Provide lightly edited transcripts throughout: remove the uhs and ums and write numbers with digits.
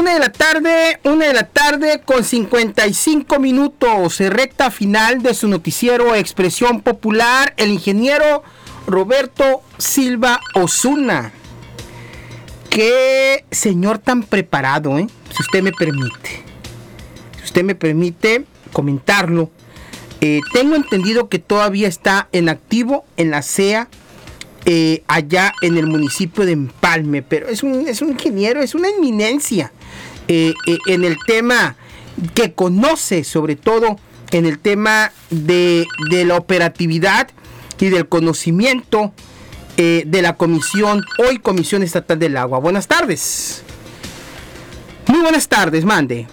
Una de la tarde con 55 minutos, recta final de su noticiero Expresión Popular, el ingeniero Roberto Silva Osuna. Qué señor tan preparado, si usted me permite. Si usted me permite comentarlo. Tengo entendido que todavía está en activo en la CEA, allá en el municipio de Empalme, pero es un ingeniero, es una eminencia en el tema que conoce, sobre todo en el tema de la operatividad y del conocimiento de la Comisión Estatal del Agua. Buenas tardes. Muy buenas tardes, mande.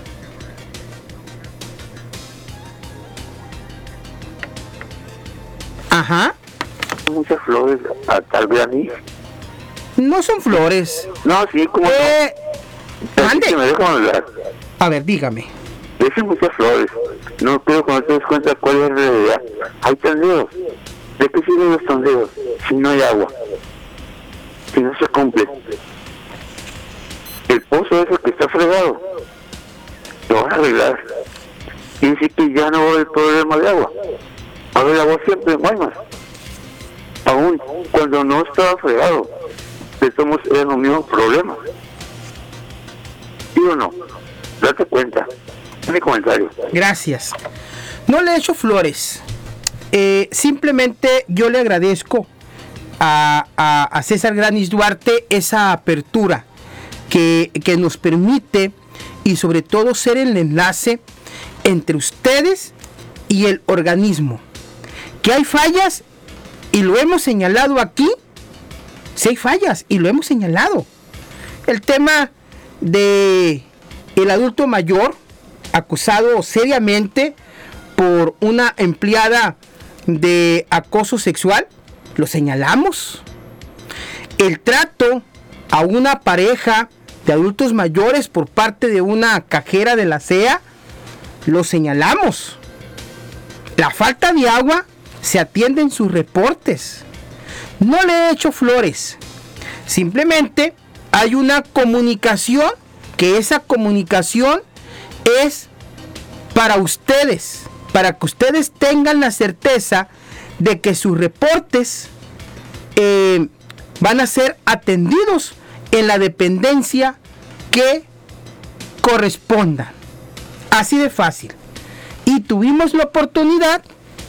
Ajá. Muchas flores al granizo. No son flores. No, sí, como mande. Que me dejan hablar. A ver, dígame. Dicen muchas flores. No creo que no te des cuenta cuál es la realidad. Hay tendeos. ¿De qué sirven los tendeos si no hay agua? Si no se cumple. El pozo ese que está fregado lo van a arreglar. Y así que ya no va a haber problema de agua. Va a haber agua siempre en Guaymas. Aún cuando no estaba fregado, estamos en los mismos problemas. ¿Sí o no? Date cuenta. Mi comentario. Gracias. No le he hecho flores. Simplemente yo le agradezco a César Granis Duarte esa apertura que nos permite, y sobre todo ser el enlace entre ustedes y el organismo. Que hay fallas y lo hemos señalado aquí. Sí hay fallas y lo hemos señalado. El tema de el adulto mayor acusado seriamente por una empleada de acoso sexual, lo señalamos. El trato a una pareja de adultos mayores por parte de una cajera de la CEA, lo señalamos. La falta de agua se atiende en sus reportes. No le he hecho flores. Simplemente hay una comunicación, que esa comunicación es para ustedes, para que ustedes tengan la certeza de que sus reportes van a ser atendidos en la dependencia que corresponda. Así de fácil. Y tuvimos la oportunidad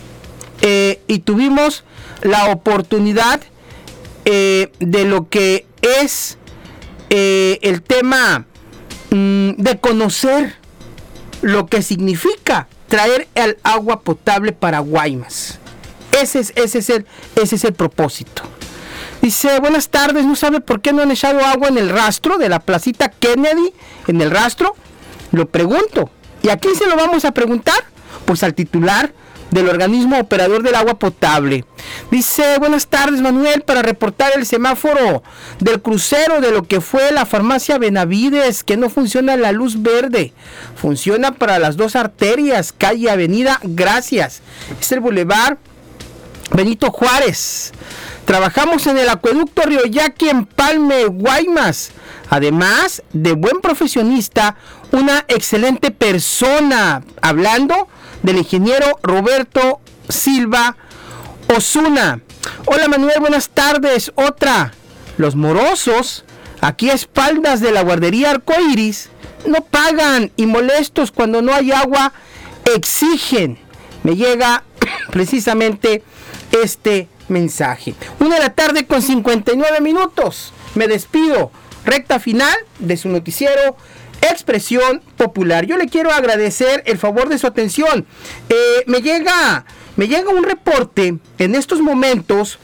de lo que es el tema de conocer lo que significa traer el agua potable para Guaymas. Ese es el propósito. Dice, buenas tardes, ¿no sabe por qué no han echado agua en el rastro de la placita Kennedy? En el rastro, lo pregunto. ¿Y a quién se lo vamos a preguntar? Pues al titular del organismo operador del agua potable. Dice, buenas tardes, Manuel, para reportar el semáforo del crucero de lo que fue la farmacia Benavides, que no funciona la luz verde. Funciona para las dos arterias, calle, avenida, gracias. Es el bulevar Benito Juárez. Trabajamos en el acueducto Río Yaqui, Empalme, Guaymas. Además de buen profesionista, una excelente persona. Hablando del ingeniero Roberto Silva Osuna. Hola Manuel, buenas tardes. Otra. Los morosos, aquí a espaldas de la guardería Arcoiris, no pagan y molestos cuando no hay agua, exigen. Me llega precisamente este mensaje. 1 de la tarde con 59 minutos. Me despido. Recta final de su noticiero Expresión Popular. Yo le quiero agradecer el favor de su atención. Me llega un reporte en estos momentos.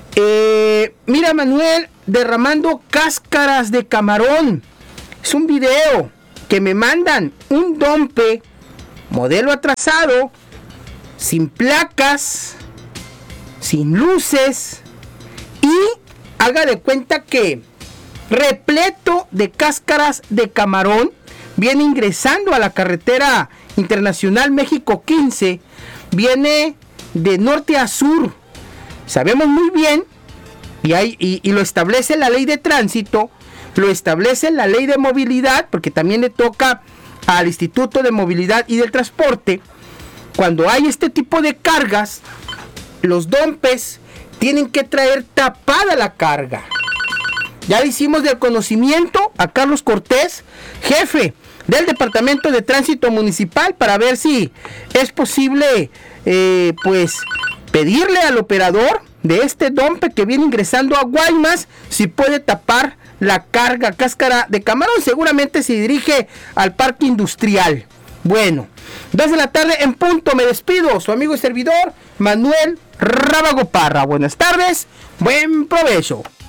Mira, Manuel, derramando cáscaras de camarón. Es un video que me mandan, un dompe modelo atrasado, sin placas, sin luces, y haga de cuenta que repleto de cáscaras de camarón viene ingresando a la carretera internacional México 15, viene de norte a sur. Sabemos muy bien, y lo establece la ley de tránsito, lo establece la ley de movilidad, porque también le toca al Instituto de Movilidad y del Transporte. Cuando hay este tipo de cargas, los dompes tienen que traer tapada la carga. Ya le hicimos del conocimiento a Carlos Cortés, jefe del Departamento de Tránsito Municipal, para ver si es posible pues pedirle al operador de este dompe que viene ingresando a Guaymas si puede tapar la carga cáscara de camarón. Seguramente se dirige al parque industrial. Bueno, 2 de la tarde en punto, me despido, su amigo y servidor Manuel Rábago Parra. Buenas tardes, buen provecho.